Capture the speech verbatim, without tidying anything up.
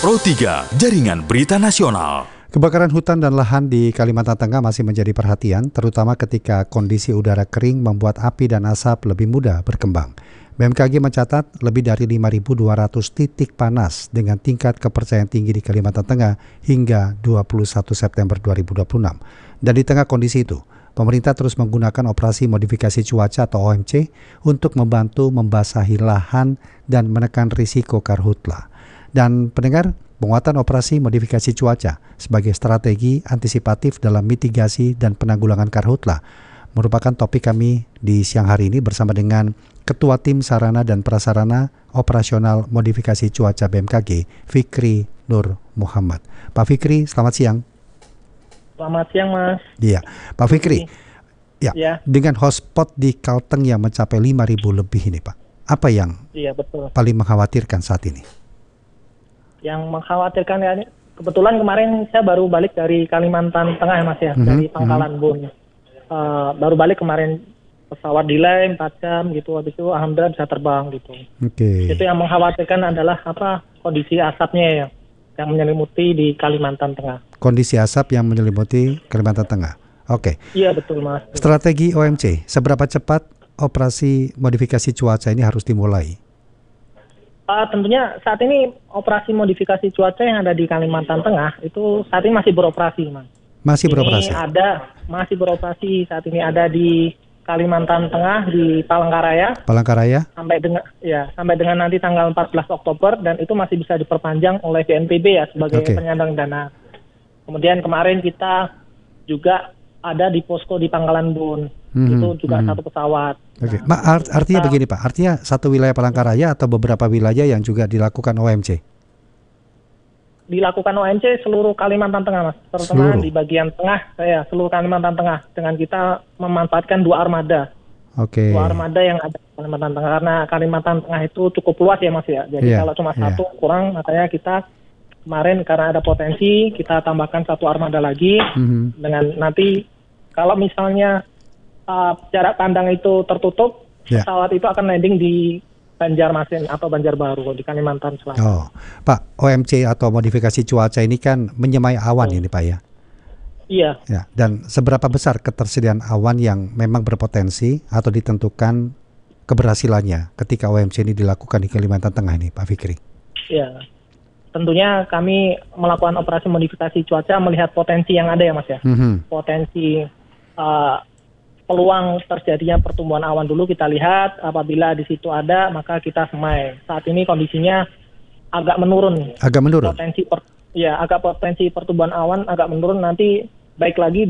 Pro tiga, Jaringan Berita Nasional. Kebakaran hutan dan lahan di Kalimantan Tengah masih menjadi perhatian, terutama ketika kondisi udara kering membuat api dan asap lebih mudah berkembang. B M K G mencatat lebih dari lima ribu dua ratus titik panas dengan tingkat kepercayaan tinggi di Kalimantan Tengah hingga dua puluh satu September dua ribu dua puluh enam. Dan di tengah kondisi itu, pemerintah terus menggunakan operasi modifikasi cuaca atau O M C untuk membantu membasahi lahan dan menekan risiko karhutla. Dan pendengar, penguatan operasi modifikasi cuaca sebagai strategi antisipatif dalam mitigasi dan penanggulangan karhutla merupakan topik kami di siang hari ini bersama dengan Ketua Tim Sarana dan Prasarana Operasional Modifikasi Cuaca B M K G, Fikri Nur Muhammad. Pak Fikri, selamat siang. Selamat siang, Mas. Iya, Pak Fikri. Ya, ya. Dengan hotspot di Kalteng yang mencapai lima ribu lebih ini, Pak. Apa yang Iya, betul. paling mengkhawatirkan saat ini? Yang mengkhawatirkan ya, kebetulan kemarin saya baru balik dari Kalimantan Tengah ya, Mas ya, mm-hmm. dari Pangkalan Bun. Uh, baru balik kemarin, pesawat delay empat jam gitu, habis itu alhamdulillah bisa terbang gitu. Oke. Okay. Itu yang mengkhawatirkan adalah apa kondisi asapnya ya, yang menyelimuti di Kalimantan Tengah. Kondisi asap yang menyelimuti Kalimantan Tengah. Oke. Okay. Iya betul, Mas. Strategi O M C, seberapa cepat operasi modifikasi cuaca ini harus dimulai? Uh, tentunya saat ini operasi modifikasi cuaca yang ada di Kalimantan Tengah itu saat ini masih beroperasi, Mas. Masih ini beroperasi? ada, masih beroperasi saat ini ada di Kalimantan Tengah di Palangkaraya. Palangkaraya? Sampai dengan ya sampai dengan nanti tanggal empat belas Oktober dan itu masih bisa diperpanjang oleh B N P B ya sebagai okay. penyandang dana. Kemudian kemarin kita juga ada di posko di Pangkalan Bun. Hmm, itu juga hmm. satu pesawat. Oke, okay. nah, art- artinya kita, begini Pak, artinya satu wilayah Palangkaraya atau beberapa wilayah yang juga dilakukan O M C? Dilakukan O M C seluruh Kalimantan Tengah, Mas. Terutama seluruh. Di bagian tengah, saya seluruh Kalimantan Tengah dengan kita memanfaatkan dua armada. Oke. Okay. Dua armada yang ada di Kalimantan Tengah karena Kalimantan Tengah itu cukup luas ya, Mas ya. Jadi yeah, kalau cuma yeah. satu kurang, makanya kita kemarin karena ada potensi kita tambahkan satu armada lagi mm-hmm. dengan nanti kalau misalnya Uh, jarak pandang itu tertutup, yeah. pesawat itu akan landing di Banjarmasin atau Banjarbaru di Kalimantan Selatan. Oh, Pak, O M C atau modifikasi cuaca ini kan menyemai awan oh. ini, Pak ya? Iya. Ya, dan seberapa besar ketersediaan awan yang memang berpotensi atau ditentukan keberhasilannya ketika O M C ini dilakukan di Kalimantan Tengah ini, Pak Fikri? Iya. Tentunya kami melakukan operasi modifikasi cuaca melihat potensi yang ada ya, Mas ya. Mm-hmm. Potensi uh, peluang terjadinya pertumbuhan awan dulu kita lihat, apabila di situ ada maka kita semai. Saat ini kondisinya agak menurun. Agak menurun. Potensi per, ya agak potensi pertumbuhan awan agak menurun, nanti baik lagi